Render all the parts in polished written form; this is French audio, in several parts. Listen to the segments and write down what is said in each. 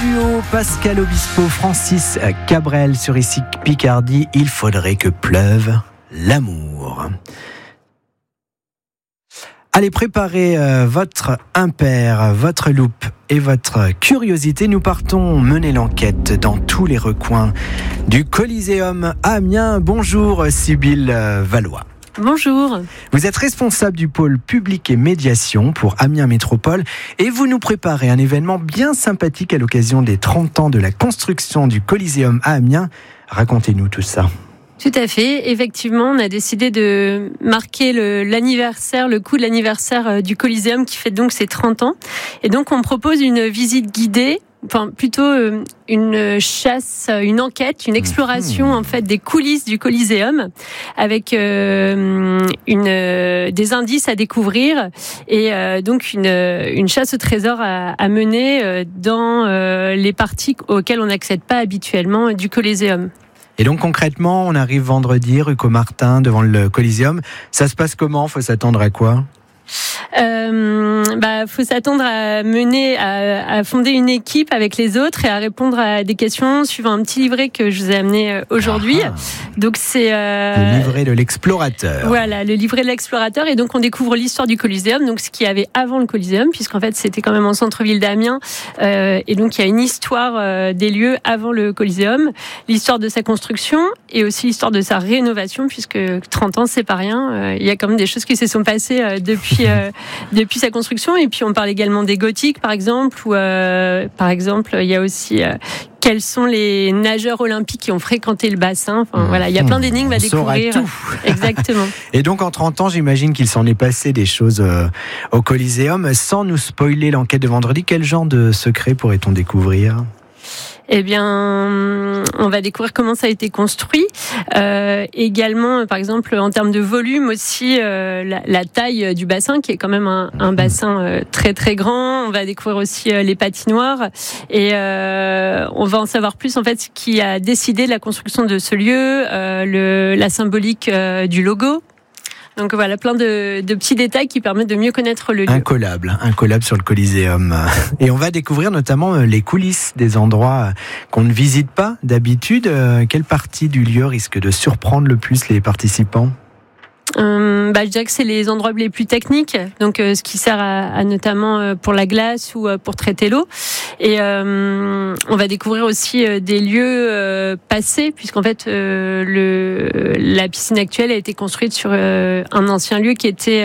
duo Pascal Obispo, Francis Cabrel sur ici Picardie. Il faudrait que pleuve l'amour. Allez, préparez votre impair, votre loupe et votre curiosité. Nous partons mener l'enquête dans tous les recoins du Coliséum à Amiens. Bonjour Sybille Valois. Bonjour. Vous êtes responsable du pôle public et médiation pour Amiens Métropole et vous nous préparez un événement bien sympathique à l'occasion des 30 ans de la construction du Coliséum à Amiens. Racontez-nous tout ça. Tout à fait. Effectivement, on a décidé de marquer le coup de l'anniversaire du Coliséum qui fête donc ses 30 ans. Et donc, on propose une visite guidée, enfin plutôt une chasse, une enquête, une exploration en fait des coulisses du Coliséum avec des indices à découvrir et donc une chasse au trésor à mener dans les parties auxquelles on n'accède pas habituellement du Coliséum. Et donc concrètement, on arrive vendredi rue Caumartin devant le Coliséum. Ça se passe comment ? Faut s'attendre à quoi ? Faut s'attendre à fonder une équipe avec les autres et à répondre à des questions suivant un petit livret que je vous ai amené aujourd'hui. Donc c'est le livret de l'explorateur. Voilà, le livret de l'explorateur. Et donc on découvre l'histoire du Coliséum, donc ce qu'il y avait avant le Coliséum, puisqu'en fait c'était quand même en centre-ville d'Amiens. Et donc il y a une histoire des lieux avant le Coliséum, l'histoire de sa construction et aussi l'histoire de sa rénovation, puisque 30 ans c'est pas rien. Il y a quand même des choses qui se sont passées depuis sa construction. Et puis on parle également des gothiques par exemple, ou par exemple il y a aussi quels sont les nageurs olympiques qui ont fréquenté le bassin. Enfin, voilà, il y a plein d'énigmes à découvrir. Tout. Exactement. Et donc en 30 ans, j'imagine qu'il s'en est passé des choses au Coliséum. Sans nous spoiler l'enquête de vendredi, quel genre de secret pourrait-on découvrir ? Eh bien, on va découvrir comment ça a été construit. Également, par exemple, en termes de volume aussi, la taille du bassin, qui est quand même un bassin très très grand. On va découvrir aussi les patinoires et on va en savoir plus en fait ce qui a décidé de la construction de ce lieu, la symbolique du logo. Donc voilà, plein de petits détails qui permettent de mieux connaître le lieu. Incollable sur le Coliséum. Et on va découvrir notamment les coulisses des endroits qu'on ne visite pas d'habitude. Quelle partie du lieu risque de surprendre le plus les participants ? Je dirais que c'est les endroits les plus techniques, donc ce qui sert à notamment pour la glace ou pour traiter l'eau. Et on va découvrir aussi des lieux passés, puisqu'en fait la piscine actuelle a été construite sur un ancien lieu qui était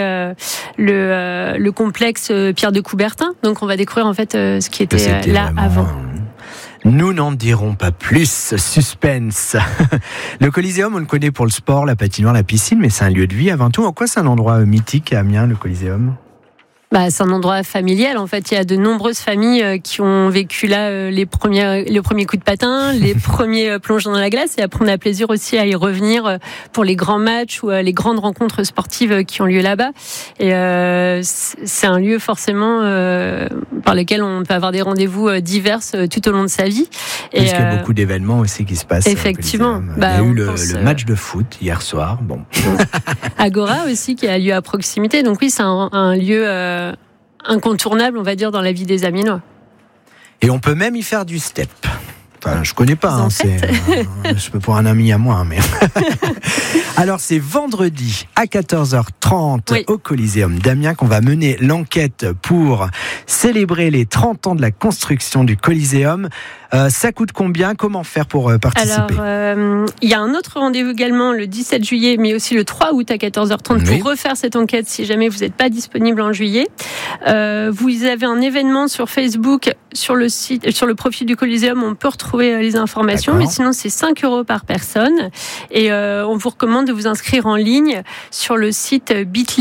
le complexe Pierre de Coubertin. Donc on va découvrir en fait ce qui était là avant. Nous n'en dirons pas plus, suspense. Le Coliséum, on le connaît pour le sport, la patinoire, la piscine, mais c'est un lieu de vie avant tout. En quoi c'est un endroit mythique à Amiens, le Coliséum ? C'est un endroit familial. En fait, il y a de nombreuses familles qui ont vécu là les premiers coups de patin, les premiers plongeons dans la glace. Et après, on a plaisir aussi à y revenir pour les grands matchs ou les grandes rencontres sportives qui ont lieu là-bas. Et c'est un lieu forcément par lequel on peut avoir des rendez-vous divers tout au long de sa vie. Parce qu'il y a beaucoup d'événements aussi qui se passent. Effectivement. Il y a eu le match de foot hier soir. Bon. Agora aussi qui a lieu à proximité. Donc oui, c'est un lieu incontournable, on va dire, dans la vie des Amiénois. Et on peut même y faire du step. Enfin, je connais pas, je peux pour un ami à moi, mais. Alors, c'est vendredi à 14h30 au Coliséum d'Amiens qu'on va mener l'enquête pour célébrer les 30 ans de la construction du Coliséum. Ça coûte combien ? Comment faire pour participer ? Alors, il y a un autre rendez-vous également le 17 juillet, mais aussi le 3 août à 14h30 pour refaire cette enquête si jamais vous n'êtes pas disponible en juillet. Vous avez un événement sur Facebook, sur le site, sur le profil du Coliséum, on peut retrouver les informations, mais sinon c'est 5 € par personne. Et on vous recommande de vous inscrire en ligne sur le site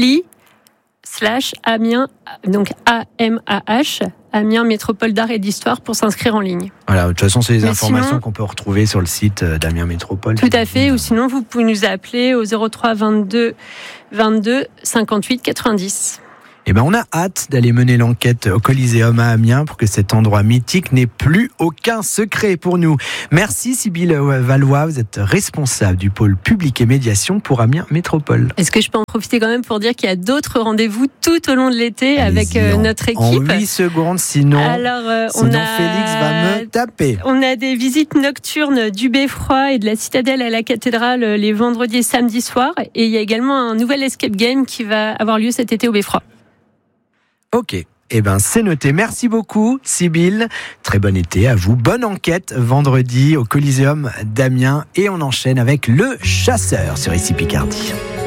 bit.ly/Amiens, donc AMAH, Amiens Métropole d'Art et d'Histoire, pour s'inscrire en ligne. Voilà, de toute façon, c'est des informations qu'on peut retrouver sur le site d'Amiens Métropole. Tout à fait, ou sinon vous pouvez nous appeler au 03 22 22 58 90. Eh ben, on a hâte d'aller mener l'enquête au Coliseum à Amiens pour que cet endroit mythique n'ait plus aucun secret pour nous. Merci Sybille Valois, vous êtes responsable du pôle public et médiation pour Amiens Métropole. Est-ce que je peux en profiter quand même pour dire qu'il y a d'autres rendez-vous tout au long de l'été avec notre équipe? En 8 secondes, sinon Félix va me taper. On a des visites nocturnes du Beffroi et de la Citadelle à la Cathédrale les vendredis et samedis soirs. Et il y a également un nouvel escape game qui va avoir lieu cet été au Beffroi. Ok, eh ben c'est noté. Merci beaucoup Sybille. Très bon été à vous. Bonne enquête vendredi au Coliseum d'Amiens. Et on enchaîne avec Le Chasseur sur ici Picardie.